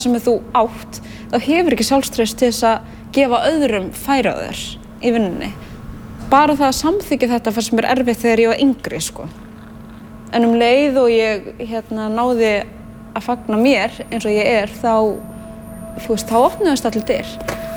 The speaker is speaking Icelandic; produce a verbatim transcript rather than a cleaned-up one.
sem þú átt, þá hefur ekki sjálfstraust til þess að gefa öðrum færi á þér í vinnunni. Bara það að samþykkja þetta fannst mér erfitt þegar ég var yngri, sko. En um leið og ég hérna, náði að fagna mér eins og ég er, þá, þú veist, þá opnuðust allir dyr.